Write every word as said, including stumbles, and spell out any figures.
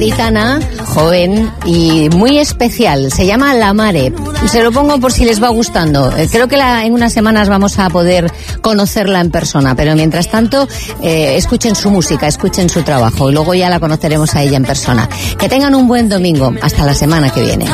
Gitana, joven y muy especial, se llama La Mare. Se lo pongo por si les va gustando. Eh, creo que la, en unas semanas vamos a poder conocerla en persona, pero mientras tanto, eh, escuchen su música, escuchen su trabajo y luego ya la conoceremos a ella en persona. Que tengan un buen domingo, hasta la semana que viene.